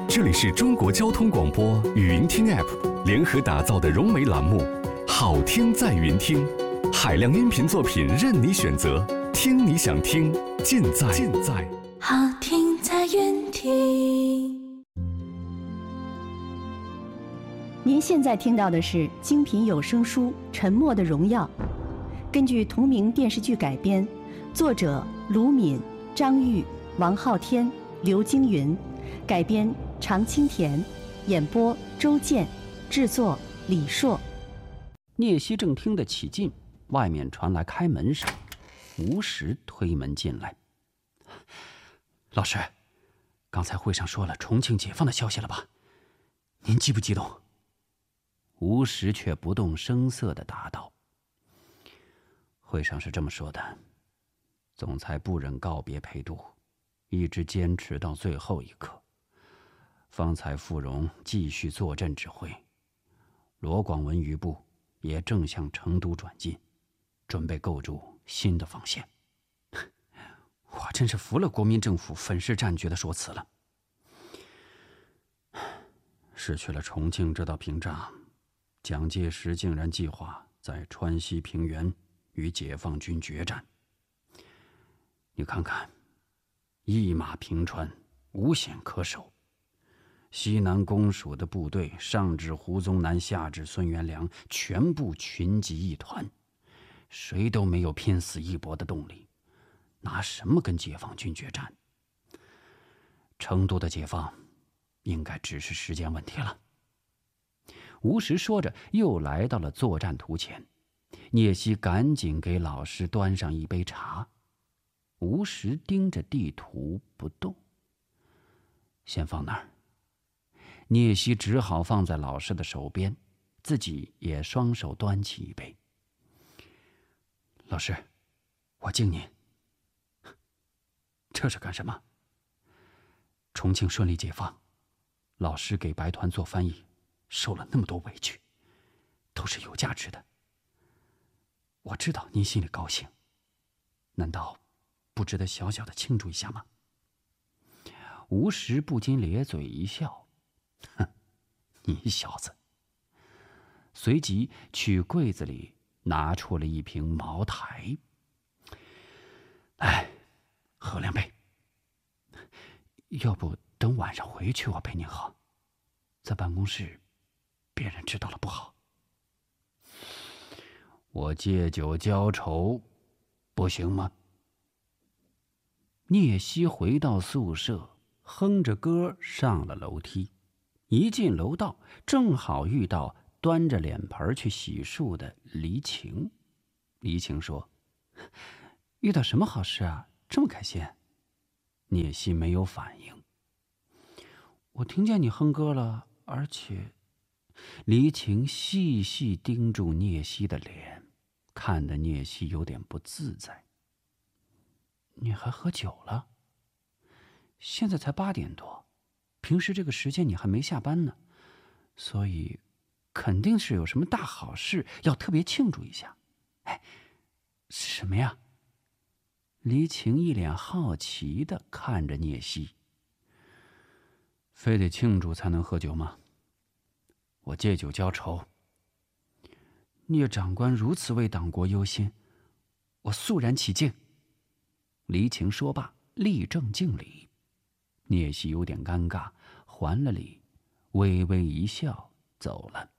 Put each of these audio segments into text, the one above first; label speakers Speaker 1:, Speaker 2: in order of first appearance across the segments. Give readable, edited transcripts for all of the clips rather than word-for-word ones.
Speaker 1: 这里是中国交通广播语音听 App 联合打造的融媒栏目，好听在云听，海量音频作品任你选择，听你想听，尽在
Speaker 2: 好听在云听。
Speaker 3: 您现在听到的是精品有声书《沉默的荣耀》，根据同名电视剧改编，作者卢敏、张玉、王昊天、刘京云，改编常青田，演播周健，制作李硕。
Speaker 4: 聂西正听得起劲，外面传来开门声，吴石推门进来。老师，刚才会上说了重庆解放的消息了吧？您激不激动？吴石却不动声色地答道：会上是这么说的，总裁不忍告别裴度，一直坚持到最后一刻，方才傅荣继续坐镇指挥，罗广文余部也正向成都转进，准备构筑新的防线。我真是服了国民政府粉饰战局的说辞了。失去了重庆这道屏障，蒋介石竟然计划在川西平原与解放军决战。你看看，一马平川，无险可守。西南公署的部队上至胡宗南，下至孙元良，全部群集一团，谁都没有拼死一搏的动力，拿什么跟解放军决战？成都的解放应该只是时间问题了。吴石说着又来到了作战图前，聂西赶紧给老师端上一杯茶。吴石盯着地图不动，先放那儿。聂西只好放在老师的手边，自己也双手端起一杯。老师，我敬您。这是干什么？重庆顺利解放，老师给白团做翻译，受了那么多委屈，都是有价值的。我知道您心里高兴，难道不值得小小的庆祝一下吗？吴石不禁咧嘴一笑，哼，你小子。随即去柜子里拿出了一瓶茅台。来，喝两杯。要不等晚上回去我陪您喝，在办公室别人知道了不好。我借酒浇愁，不行吗？聂西回到宿舍，哼着歌上了楼梯。一进楼道，正好遇到端着脸盆去洗漱的黎晴。黎晴说：遇到什么好事啊，这么开心？聂西没有反应。我听见你哼歌了，而且……黎晴细细盯住聂西的脸，看得聂西有点不自在。你还喝酒了？现在才8点多，平时这个时间你还没下班呢，所以肯定是有什么大好事要特别庆祝一下。哎，是什么呀？黎晴一脸好奇地看着聂西。非得庆祝才能喝酒吗？我借酒浇愁。聂长官如此为党国忧心，我肃然起敬。黎晴说罢，立正敬礼。聂西有点尴尬，还了礼，微微一笑，走了。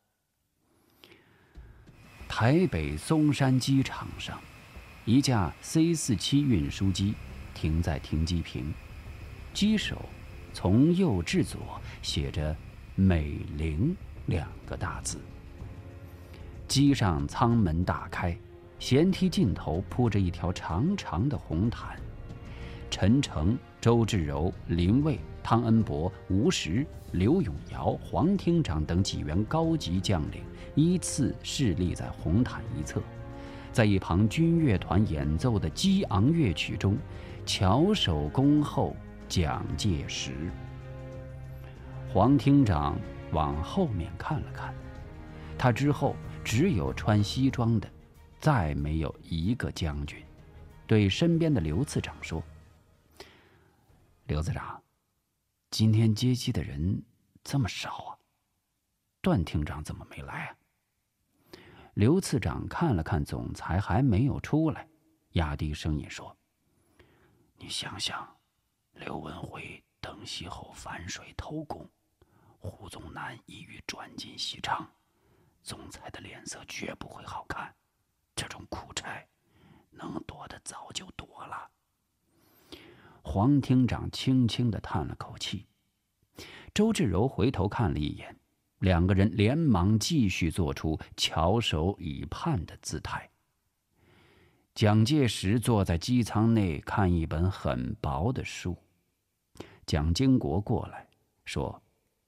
Speaker 4: 台北松山机场上，一架 C47 运输机停在停机坪，机手从右至左写着美龄2个大字。机上舱门大开，舷梯尽头铺着一条长长的红毯。陈诚、周至柔、林蔚、汤恩伯、吴石、刘永尧、黄厅长等几员高级将领依次侍立在红毯一侧，在一旁军乐团演奏的激昂乐曲中，翘首恭候蒋介石。黄厅长往后面看了看，他之后只有穿西装的，再没有一个将军，对身边的刘次长说：刘次长， 今天接机的人这么少啊，段厅长怎么没来啊？刘次长看了看总裁还没有出来，压低声音说：“你想想，刘文辉邓锡侯反水偷工，胡宗南一语转进西昌，总裁的脸色绝不会好看。这种苦差，能躲的早就躲了。”黄厅长轻轻地叹了口气。周志柔回头看了一眼，两个人连忙继续做出翘首以盼的姿态。蒋介石坐在机舱内看一本很薄的书。蒋经国过来说：“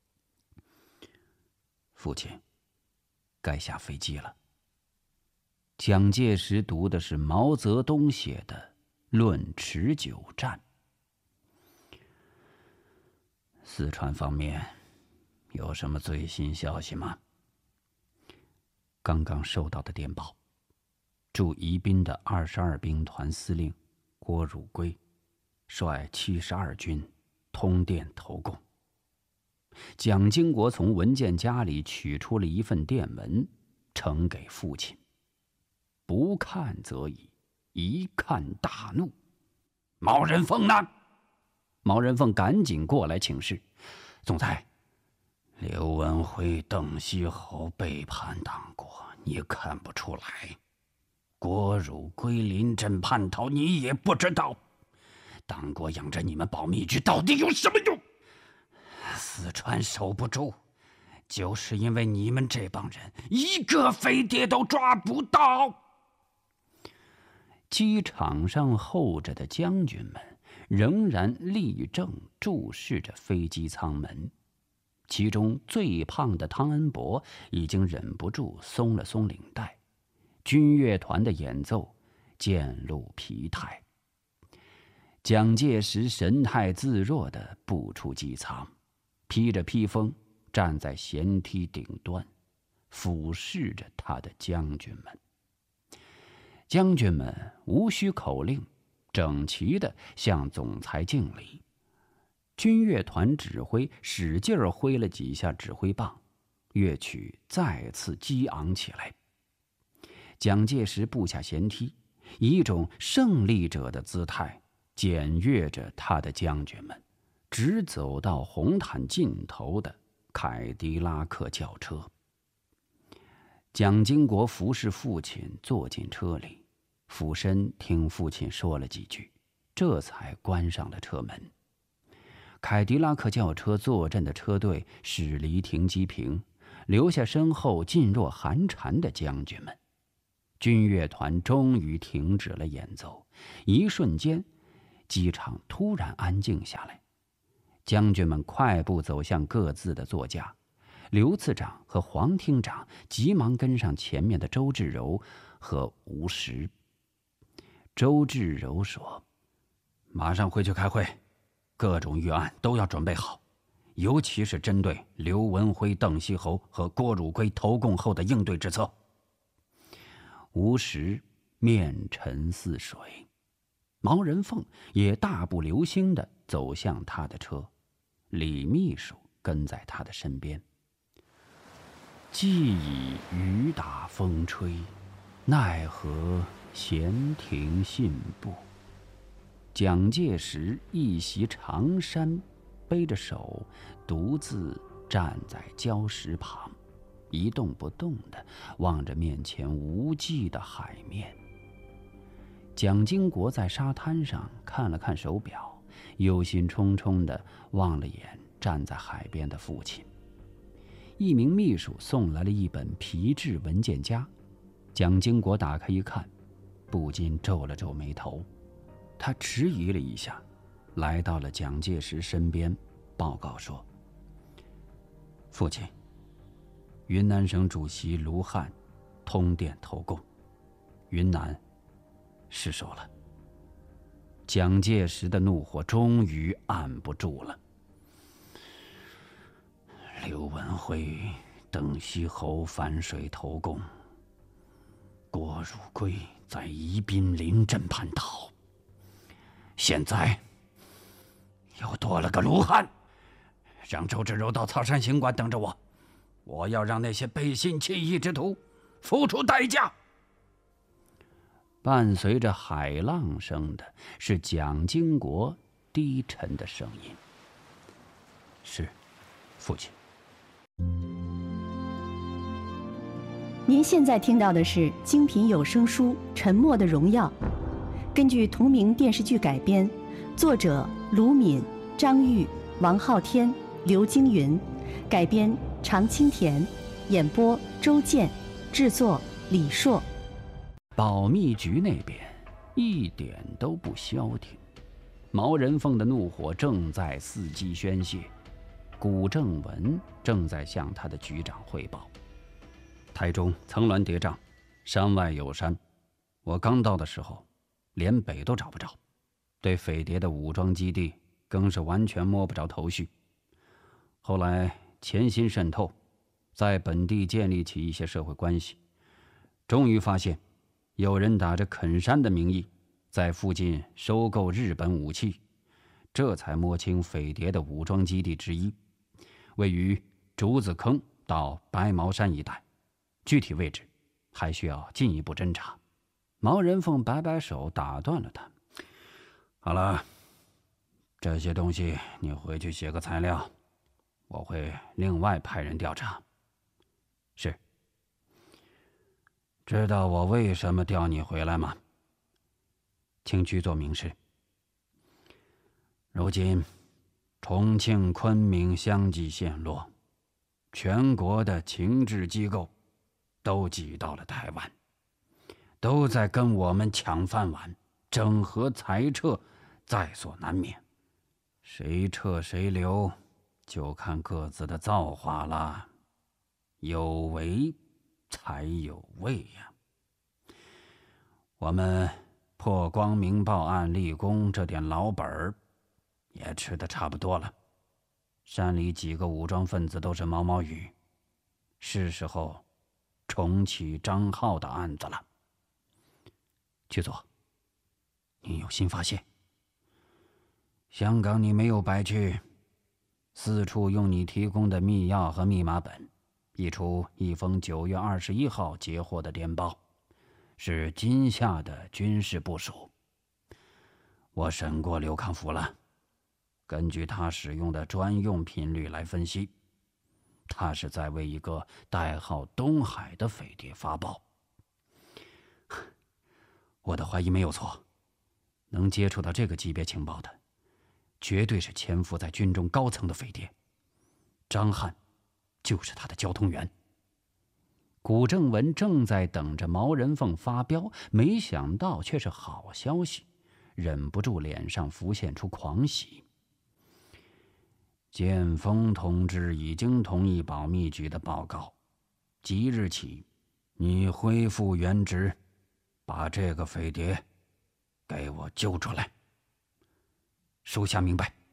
Speaker 4: 父亲，该下飞机了。”蒋介石读的是毛泽东写的《论持久战》。四川方面有什么最新消息吗？刚刚收到的电报，驻宜宾的22兵团司令郭汝瑰率72军通电投共。蒋经国从文件夹里取出了一份电文，呈给父亲。不看则已，一看大怒。毛人凤呢？毛人凤赶紧过来请示：“总裁，刘文辉、邓锡侯背叛党国，你看不出来？郭汝瑰临阵叛逃，你也不知道？党国养着你们保密局，到底有什么用？四川守不住，就是因为你们这帮人一个飞碟都抓不到。”机场上候着的将军们仍然立正注视着飞机舱门，其中最胖的汤恩伯已经忍不住松了松领带，军乐团的演奏渐露疲态。蒋介石神态自若地步出机舱，披着披风站在舷梯顶端，俯视着他的将军们。将军们无需口令，整齐地向总裁敬礼。军乐团指挥使劲儿挥了几下指挥棒，乐曲再次激昂起来。蒋介石步下舷梯，以一种胜利者的姿态检阅着他的将军们，直走到红毯尽头的凯迪拉克轿车。蒋经国服侍父亲坐进车里，俯身听父亲说了几句，这才关上了车门。凯迪拉克轿车坐镇的车队驶离停机坪，留下身后噤若寒蝉的将军们。军乐团终于停止了演奏，一瞬间，机场突然安静下来。将军们快步走向各自的座驾，刘次长和黄厅长急忙跟上前面的周志柔和吴石。周志柔说：“马上回去开会，各种预案都要准备好，尤其是针对刘文辉、邓锡侯和郭汝瑰投共后的应对之策。”吴石面沉似水，毛人凤也大步流星地走向他的车，李秘书跟在他的身边。既已雨打风吹，奈何闲庭信步。蒋介石一袭长衫，背着手，独自站在礁石旁，一动不动地望着面前无际的海面。蒋经国在沙滩上看了看手表，忧心忡忡地望了眼站在海边的父亲。一名秘书送来了一本皮质文件夹，蒋经国打开一看，不禁皱了皱眉头。他迟疑了一下，来到了蒋介石身边，报告说：“父亲，云南省主席卢汉通电投共，云南失守了。”蒋介石的怒火终于按不住了。刘文辉、邓锡侯反水投共，郭汝瑰在宜宾临阵叛逃，现在又多了个卢汉， 让周芷柔到草山行馆等着我，我要让那些背信弃义之徒付出代价。伴随着海浪声的是蒋经国低沉的声音：“是，父亲。”
Speaker 3: 您现在听到的是精品有声书《沉默的荣耀》，根据同名电视剧改编，作者卢敏、张玉、王昊天、刘京云，改编常青田，演播周健，制作李硕。
Speaker 4: 保密局那边一点都不消停，毛人凤的怒火正在伺机宣泄。古正文正在向他的局长汇报：台中层峦叠嶂，山外有山，我刚到的时候连北都找不着，对匪谍的武装基地更是完全摸不着头绪。后来潜心渗透，在本地建立起一些社会关系，终于发现有人打着垦山的名义在附近收购日本武器，这才摸清匪谍的武装基地之一位于竹子坑到白毛山一带，具体位置还需要进一步侦查。毛人凤摆摆手打断了他：“好了，这些东西你回去写个材料，我会另外派人调查。”“是。”“知道我为什么调你回来吗？”“请局座明示。”“如今重庆、昆明相继陷落，全国的情治机构都挤到了台湾，都在跟我们抢饭碗，整合裁撤在所难免。谁撤谁留，就看各自的造化了。有为才有位呀。我们破光明报案立功这点老本儿也吃得差不多了，山里几个武装分子都是毛毛雨，是时候重启张浩的案子了。”“局座，你有新发现？”“香港你没有白去，四处用你提供的密钥和密码本译出一封9月21号截获的电报，是今夏的军事部署。我审过刘康福了，根据他使用的专用频率来分析，他是在为一个代号东海的匪谍发报。我的怀疑没有错，能接触到这个级别情报的，绝对是潜伏在军中高层的匪谍。张翰就是他的交通员。”古正文正在等着毛人凤发飙，没想到却是好消息，忍不住脸上浮现出狂喜。建峰同志已经同意保密局的报告，即日起，你恢复原职，把这个匪谍给我揪出来。属下明白。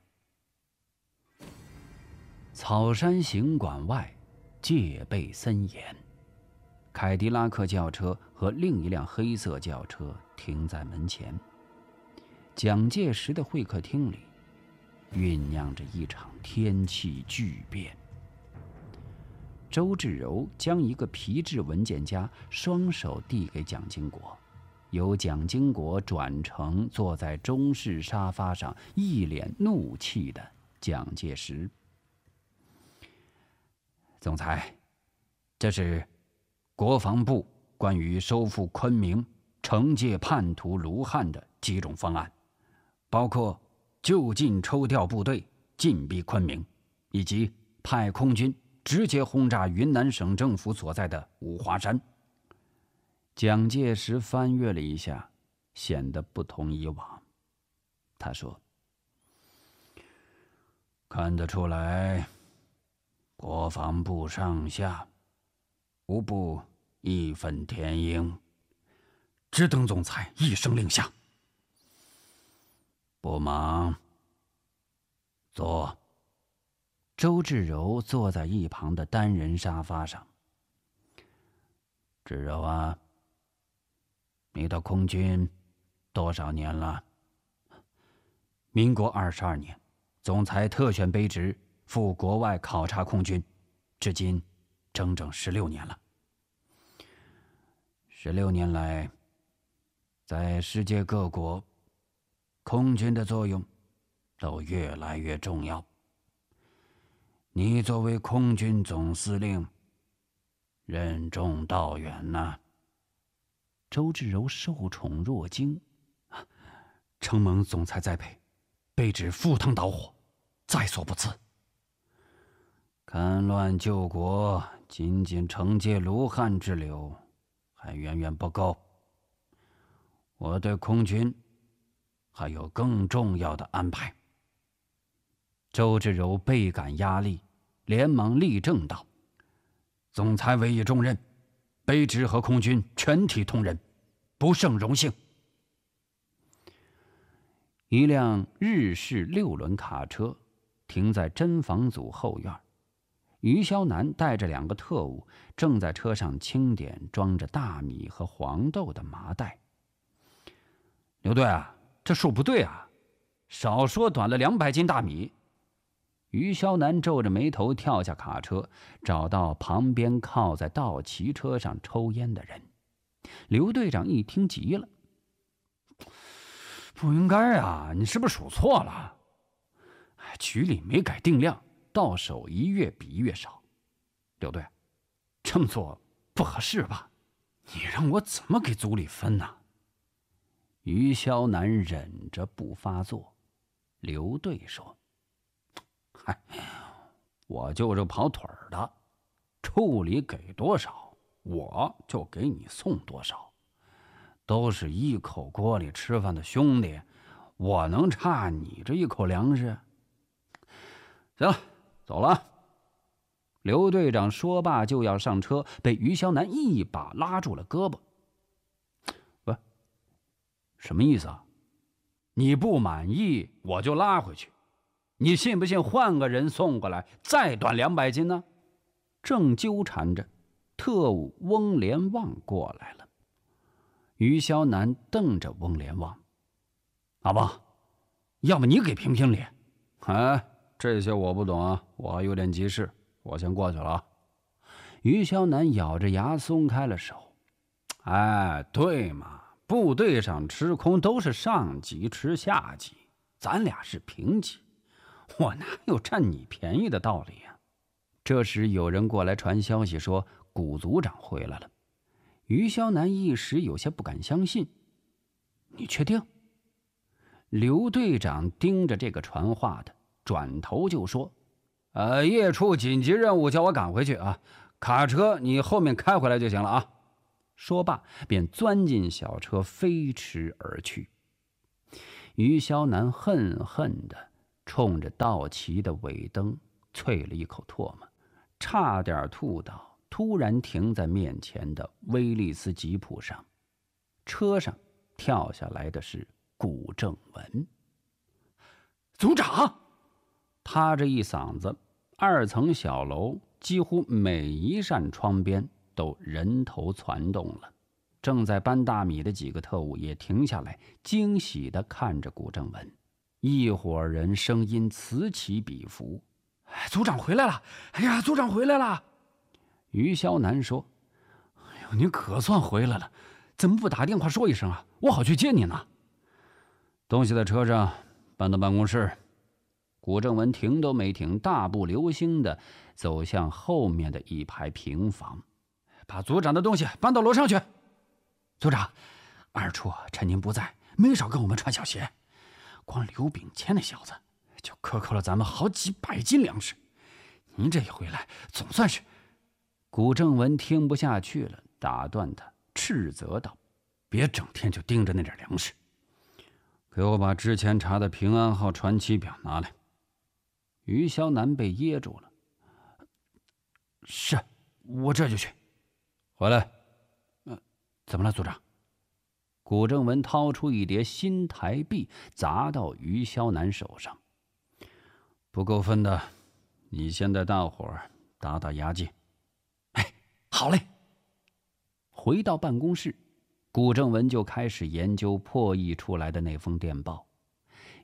Speaker 4: 草山行馆外戒备森严，凯迪拉克轿车和另一辆黑色轿车停在门前。蒋介石的会客厅里酝酿着一场天气巨变。周芷柔将一个皮质文件夹双手递给蒋经国，由蒋经国转成坐在中式沙发上一脸怒气的蒋介石。总裁，这是国防部关于收复昆明、惩戒叛徒卢汉的几种方案，包括就近抽调部队进逼昆明，以及派空军直接轰炸云南省政府所在的五华山。蒋介石翻阅了一下，显得不同以往。他说：“看得出来，国防部上下无不义愤填膺，只等总裁一声令下。不忙，坐。”周芷柔坐在一旁的单人沙发上。“芷柔啊，你到空军多少年了？”“民国22年，总裁特选卑职， 赴国外考察空军，至今整整16年了。16年来，在世界各国，空军的作用都越来越重要。你作为空军总司令，任重道远呐。周志柔受宠若惊，承蒙总裁栽培，卑职赴汤蹈火，在所不辞。看乱救国，仅仅惩戒卢汉之流，还远远不够。我对空军还有更重要的安排。周志柔倍感压力，连忙立正道：“总裁委以重任，卑职和空军全体同仁不胜荣幸。”一辆日式6轮卡车停在侦防组后院，于肖南带着2个特务正在车上清点装着大米和黄豆的麻袋。刘队啊，这数不对啊，少说短了200斤大米。于肖南皱着眉头跳下卡车，找到旁边靠在道奇车上抽烟的人。刘队长一听急了：“不应该啊，你是不是数错了？局里没改定量，到手一月比一月少。刘队，这么做不合适吧？你让我怎么给组里分呢？”于肖南忍着不发作。刘队说：“嗨，我就是跑腿儿的，处里给多少，我就给你送多少。都是一口锅里吃饭的兄弟，我能差你这一口粮食？行了，走了。”刘队长说罢就要上车，被于肖南一把拉住了胳膊。“喂，什么意思啊？你不满意我就拉回去，你信不信换个人送过来再短200斤呢？”正纠缠着，特务翁连旺过来了。于肖南瞪着翁连旺：“阿旺，要么你给评评理。”“这些我不懂啊，我还有点急事，我先过去了啊。”于肖南咬着牙松开了手。“对嘛，部队上吃空都是上级吃下级，咱俩是平级，我哪有占你便宜的道理呀？”这时有人过来传消息说古组长回来了。于肖南一时有些不敢相信。“你确定？”刘队长盯着这个传话的，转头就说：“业处紧急任务叫我赶回去啊，卡车你后面开回来就行了啊。”说罢便钻进小车飞驰而去。于肖南恨恨地冲着道奇的尾灯啐了一口唾沫，差点吐到突然停在面前的威利斯吉普上。车上跳下来的是古正文。“组长！”他这一嗓子，2层小楼几乎每一扇窗边都人头攒动了。正在搬大米的几个特务也停下来，惊喜地看着古正文。一伙人声音此起彼伏：“组长回来了！哎呀，组长回来了！”于肖南说：“哎呦，你可算回来了，怎么不打电话说一声啊？我好去接你呢。”“东西在车上，搬到办公室。”古正文停都没停，大步流星地走向后面的一排平房，“把组长的东西搬到楼上去。”“组长，二处趁您不在，没少跟我们穿小鞋，光刘炳谦那小子就克扣了咱们好几百斤粮食。您这一回来，总算是……”古正文听不下去了，打断他，斥责道：“别整天就盯着那点粮食，给我把之前查的平安号传奇表拿来。”于肖南被噎住了。“是，我这就去。”“回来。”“怎么了，组长？”古正文掏出一叠新台币砸到于肖南手上。“不够分的，你先带大伙儿打打牙祭。”“好嘞。”回到办公室，古正文就开始研究破译出来的那封电报。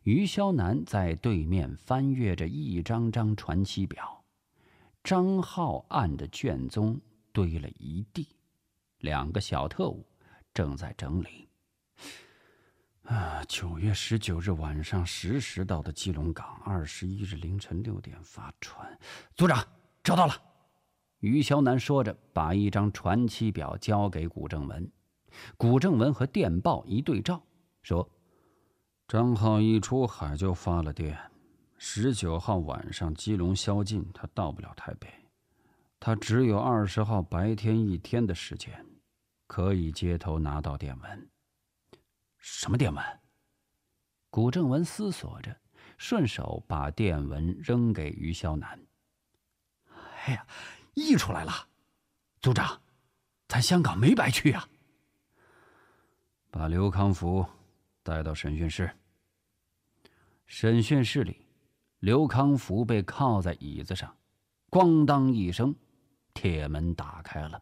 Speaker 4: 于霄南在对面翻阅着一张张传期表，张浩案的卷宗堆了一地，2个小特务正在整理。9月19日晚上10时到的基隆港，21日凌晨6点发船。组长，找到了。于霄南说着，把一张传期表交给古正文。古正文和电报一对照，说：张浩一出海就发了电，19号晚上基隆宵禁，他到不了台北，他只有20号白天1天的时间，可以接头拿到电文。什么电文？古正文思索着，顺手把电文扔给于霄南。哎呀，溢出来了！组长，咱香港没白去啊！把刘康福带到审讯室。审讯室里，刘康福被靠在椅子上，咣当一声，铁门打开了。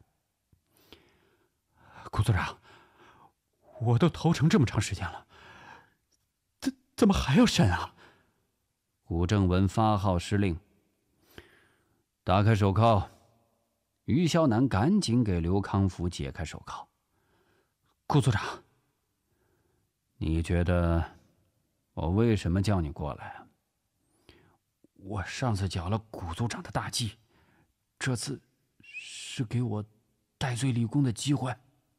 Speaker 4: 古组长，我都投诚这么长时间了，怎么还要审啊？古正文发号施令，打开手铐。于霄南赶紧给刘康福解开手铐。顾组长，你觉得我为什么叫你过来啊？我上次搅了古组长的大忌，这次是给我戴罪立功的机会。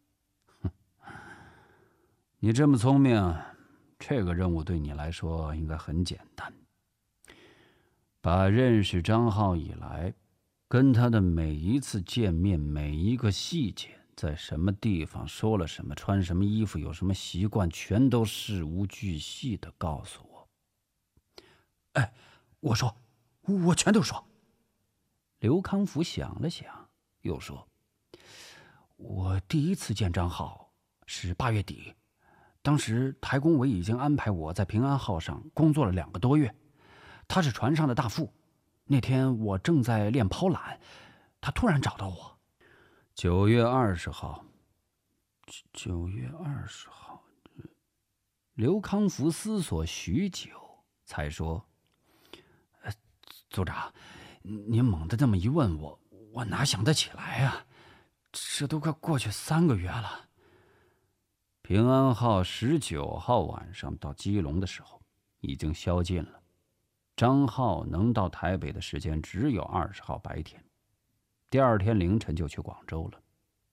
Speaker 4: 你这么聪明，这个任务对你来说应该很简单。把认识张浩以来跟他的每一次见面，每一个细节，在什么地方说了什么，穿什么衣服，有什么习惯，全都事无巨细的告诉我。哎，我说，我全都说。刘康福想了想，又说：我第一次见张浩是8月底，当时台工委已经安排我在平安号上工作了2个多月，他是船上的大副。那天我正在练抛缆，他突然找到我。9月20号，9月20号，刘康福思索许久，才说：组长，您猛地这么一问我哪想得起来啊？这都快过去3个月了。平安号19号晚上到基隆的时候，已经宵禁了。张浩能到台北的时间只有20号白天，第2天凌晨就去广州了。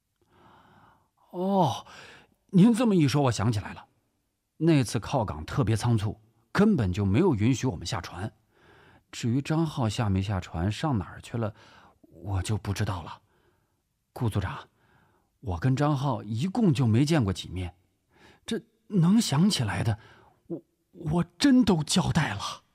Speaker 4: 哦，您这么一说，我想起来了，那次靠港特别仓促，根本就没有允许我们下船。至于张浩下没下船，上哪儿去了，我就不知道了。顾组长，我跟张浩一共就没见过几面，这能想起来的，我真都交代了。